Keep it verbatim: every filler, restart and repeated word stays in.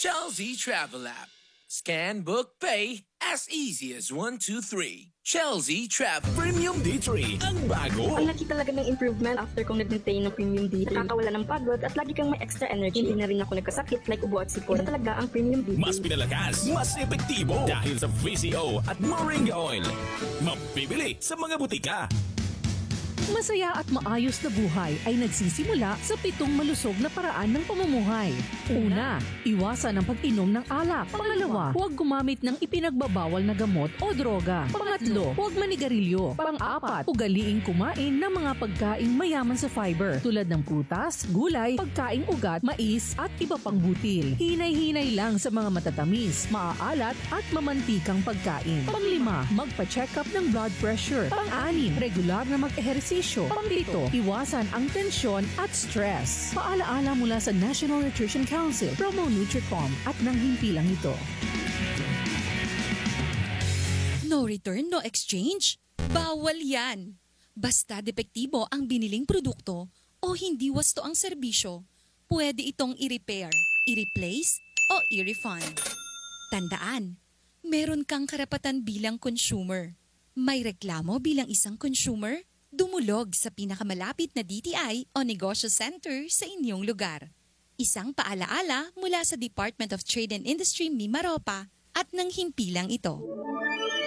Chelsea Travel App. Scan, book, pay as easy as one, two, three. Chelsea Travel. Premium D three, ang bago. Ang laki talaga ng improvement after kong nag-maintain ng Premium D three. Nakakawala ng pagod at lagi kang may extra energy. Hindi na rin ako nagkasakit like ubo at sipon. Ito talaga ang Premium D three. Mas pinalakas, mas epektibo dahil sa V C O at Moringa Oil. Mabibili sa mga butika. Masaya at maayos na buhay ay nagsisimula sa pitong malusog na paraan ng pamumuhay. Una, iwasan ang pag-inom ng alak. Pangalawa, huwag gumamit ng ipinagbabawal na gamot o droga. Pangatlo, huwag manigarilyo. Pang-apat, ugaliing kumain ng mga pagkaing mayaman sa fiber tulad ng prutas, gulay, pagkaing ugat, mais at iba pang butil. Hinay-hinay lang sa mga matatamis, maaalat at mamantikang pagkain. Panglima, magpa-check up ng blood pressure. Pang-anim, regular na mag-ehersisyo. Pangpito, iwasan ang tensyon at stress. Paalaala mula sa National Nutrition Council, Promo Nutricom at nang himpilang ito. No return, no exchange? Bawal yan! Basta depektibo ang biniling produkto o hindi wasto ang serbisyo, pwede itong i-repair, i-replace o i-refund. Tandaan, meron kang karapatan bilang consumer. May reklamo bilang isang consumer? Dumulog sa pinakamalapit na D T I o negosyo center sa inyong lugar. Isang paalaala mula sa Department of Trade and Industry Mimaropa at nang himpilang ito.